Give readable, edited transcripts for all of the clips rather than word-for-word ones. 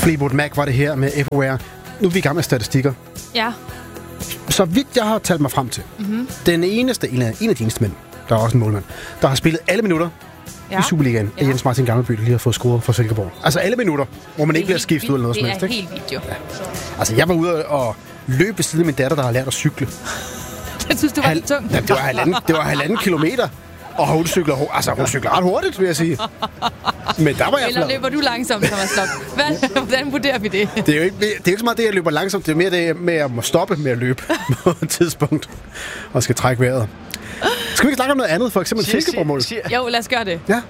Fleetwood Mac var det her med Everywhere. Nu er vi i gang med statistikker. Ja. Så vidt jeg har talt mig frem til, den eneste, en af de eneste mænd, der er også en målmand, der har spillet alle minutter i Superligaen, er Jens Martin Gammelby, der lige har fået scoret for Silkeborg. Altså alle minutter, hvor man ikke bliver skiftet ud eller noget som helst. Det er helt vildt, jo. Ja. Altså jeg var ude og løbe ved siden af min datter, der har lært at cykle. Jeg synes, det var lidt tungt. Ja, det var 1,5 kilometer. Og hun cykler ret hurtigt, vil jeg sige. Men der var jeg Eller løber du langsomt, Thomas Slok? Hvordan vurderer vi det? Det er jo ikke så meget det, jeg løber langsomt. Det er mere det med at må stoppe med at løbe på et tidspunkt. Og skal trække vejret. Skal vi ikke snakke om noget andet? For eksempel Silkeborg-mål? Jo, lad os gøre det. Ja.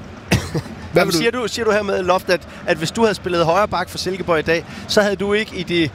Hvad siger du her med, Loft, at hvis du havde spillet højre bak for Silkeborg i dag, så havde du ikke i det,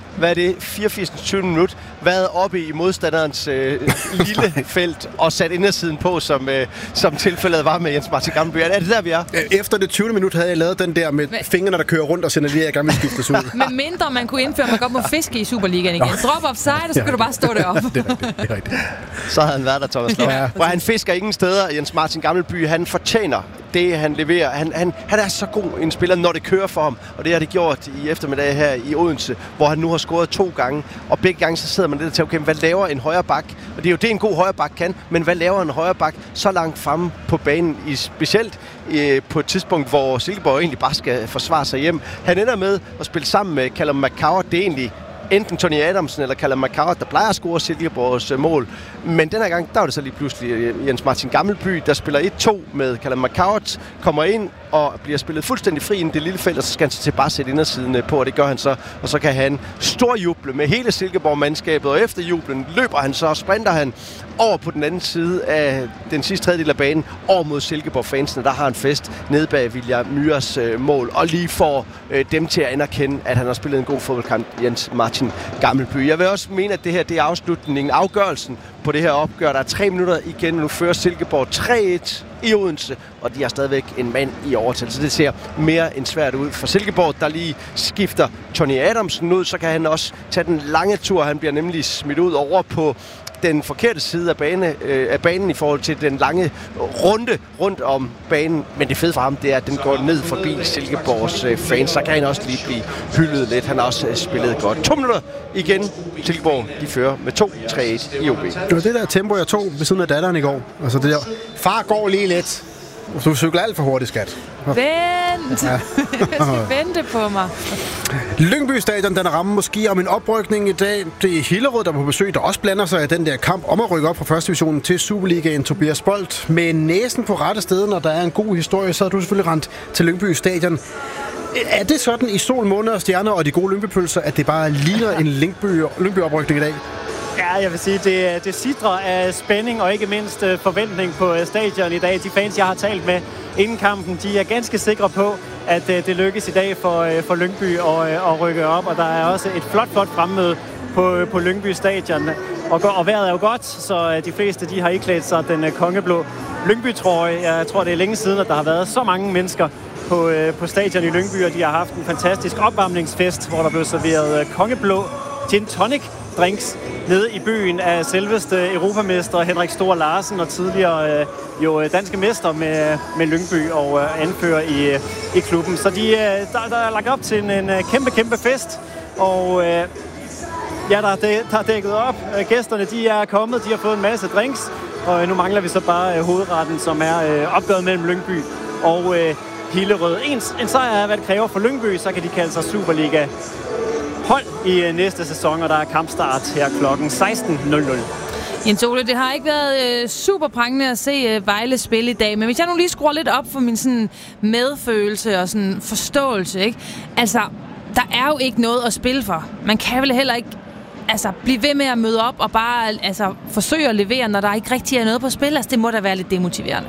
84-20 minut været oppe i modstanderens lille felt og sat indersiden på, som tilfældet var med Jens Martin Gammelby. Er det der, vi er? Efter det 20. minut havde jeg lavet den der med fingrene, der kører rundt og sender lige af gang med skiftes ud. Men mindre man kunne indføre, man godt må fiske i Superligaen igen. Drop offside, og så kan du bare stå deroppe. Det er rigtigt. Så havde han været der, Thomas Loft. Ja. Hvor han fisker ingen steder. Jens Martin Gammelby, han fortjener det, han leverer. Han er så god en spiller, når det kører for ham. Og det har det gjort i eftermiddag her i Odense, hvor han nu har scoret 2 gange. Og begge gange så sidder man lidt og tænker, okay, hvad laver en højre bak? Og det er jo det, en god højre bak kan. Men hvad laver en højre bak så langt fremme på banen? Specielt på et tidspunkt, hvor Silkeborg egentlig bare skal forsvare sig hjem. Han ender med at spille sammen med Callum McCowart. Det er egentlig enten Tony Adamsen eller Callum McCowart, der plejer at score Silkeborgs mål. Men denne gang, der var det så lige pludselig Jens Martin Gammelby, der spiller 1-2 med Callum McCowart, kommer ind og bliver spillet fuldstændig fri i det lille felt, og så skal han til bare sætte indersiden på, og det gør han så. Og så kan han stor juble med hele Silkeborg-mandskabet, og efter jublen løber han så og sprinter han over på den anden side af den sidste tredjedel af banen, over mod Silkeborg-fansene. Der har han fest nede bag William Myhres mål, og lige får dem til at anerkende, at han har spillet en god fodboldkamp, Jens Martin Gammelby. Jeg vil også mene, at det her det er afslutningen, afgørelsen på det her opgør. Der er 3 minutter igen, nu fører Silkeborg 3-1 i Odense, og de har stadigvæk en mand i overtal, så det ser mere end svært ud for Silkeborg, der lige skifter Tony Adamsen ud, så kan han også tage den lange tur. Han bliver nemlig smidt ud over på den forkerte side af banen i forhold til den lange runde rundt om banen. Men det fede for ham, det er, at den går ned forbi Silkeborgs fans. Så kan han også lige blive hyldet lidt. Han har også spillet godt. 2 minutter igen. Silkeborg, de fører med 2-3-1 i OB. Det var det der tempo, jeg tog ved siden af datteren i går. Altså det der, far går lige lidt. Du cykler alt for hurtigt, skat. Vent! Ja. Jeg skal vente på mig. Lyngby Stadion, den rammer måske om en oprykning i dag. Det er Hillerød, der er på besøg, der også blander sig i den der kamp om at rykke op fra 1. divisionen til Superligaen. Tobias Bolt med næsen på rette sted, når der er en god historie, så har du selvfølgelig rendt til Lyngby Stadion. Er det sådan i sol, måneder og stjerner og de gode Lyngby-pølser, at det bare ligner en Lyngby-oprykning i dag? Ja, jeg vil sige, det sidrer af spænding og ikke mindst forventning på stadion i dag. De fans, jeg har talt med inden kampen, de er ganske sikre på, at det lykkes i dag for Lyngby at rykke op. Og der er også et flot fremmøde på Lyngby Stadion. Og vejret er jo godt, så de fleste de har iklædt sig den kongeblå Lyngby-trøje. Jeg tror, det er længe siden, at der har været så mange mennesker på stadion i Lyngby, og de har haft en fantastisk opvarmningsfest, hvor der blev serveret kongeblå gin tonic drinks nede i byen af selveste europamester Henrik Stor Larsen og tidligere jo danske mester med Lyngby og anfører i klubben. Så der er lagt op til en kæmpe fest, og ja, der er dækket op. Gæsterne de er kommet, de har fået en masse drinks, og nu mangler vi så bare hovedretten, som er opgøret mellem Lyngby og Hillerød. En sejr er, hvad det kræver for Lyngby, så kan de kalde sig Superliga hold i næste sæson, og der er kampstart her klokken 16:00. Jens Ole, det har ikke været super prangende at se Vejle spille i dag, men hvis jeg nu lige skruer lidt op for min sådan medfølelse og sådan forståelse, ikke? Altså, der er jo ikke noget at spille for. Man kan vel heller ikke blive ved med at møde op og bare forsøge at levere, når der ikke rigtig er noget på spil. Altså, det må da være lidt demotiverende.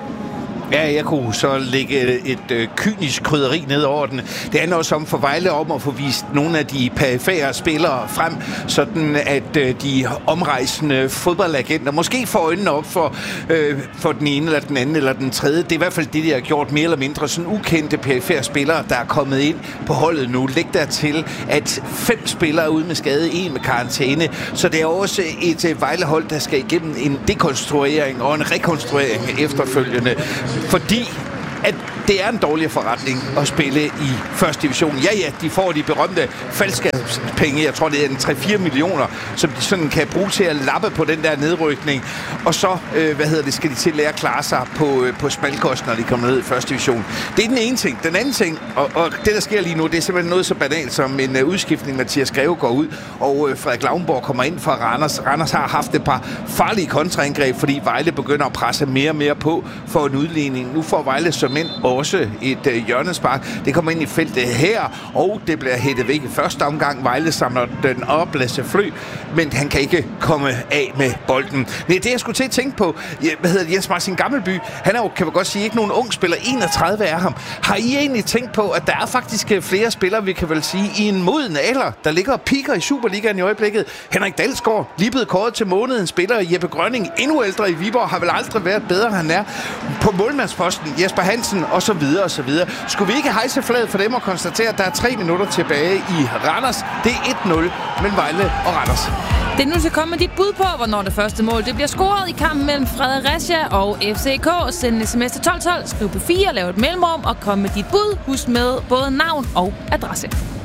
Ja, jeg kunne så lægge et kynisk krydderi ned over den. Det handler også om for Vejle om at få vist nogle af de perifære spillere frem, sådan at de omrejsende fodboldagenter måske får øjnene op for den ene eller den anden eller den tredje. Det er i hvert fald det, de har gjort mere eller mindre. Sådan ukendte perifære spillere, der er kommet ind på holdet nu. Læg der til, at 5 spillere er ude med skade, 1 med karantæne. Så det er også et Vejle-hold, der skal igennem en dekonstruering og en rekonstruering efterfølgende. Fordi at det er en dårlig forretning at spille i første division. Ja, de får de berømte faldskabspenge. Jeg tror, det er en 3-4 millioner, som de sådan kan bruge til at lappe på den der nedrykning. Og så, skal de til at lære at klare sig på smalkost, når de kommer ned i første division. Det er den ene ting. Den anden ting, og det, der sker lige nu, det er simpelthen noget så banalt som en udskiftning. Mathias Greve går ud, og Frederik Lauenborg kommer ind fra Randers. Randers har haft et par farlige kontraangreb, fordi Vejle begynder at presse mere og mere på for en udligning. Nu får Vejle som ind også et hjørnespark. Det kommer ind i feltet her, og det bliver hættet væk i første omgang. Vejle samler den op, Lasse Flø, men han kan ikke komme af med bolden. Nej, det jeg skulle til at tænke på, Jens Martin Gammelby, han er jo, kan man godt sige, ikke nogen ung spiller, 31 er ham. Har I egentlig tænkt på, at der er faktisk flere spillere, vi kan vel sige, i en moden alder, der ligger og piker i Superligaen i øjeblikket? Henrik Dalsgaard, lige blevet kåret til måneden, spiller Jeppe Grønning, endnu ældre i Viborg, har vel aldrig været bedre, han er. På målmandsposten, Jesper Hansen, og så videre, og så videre. Skulle vi ikke hejse flaget for dem og konstatere, at der er 3 minutter tilbage i Randers? Det er 1-0 mellem Vejle og Randers. Det er nu til at komme med dit bud på, hvornår det første mål det bliver scoret i kampen mellem Fredericia og FCK. Send en sms til 1212, skriv på 4, lav et mellemrum og kom med dit bud. Husk med både navn og adresse.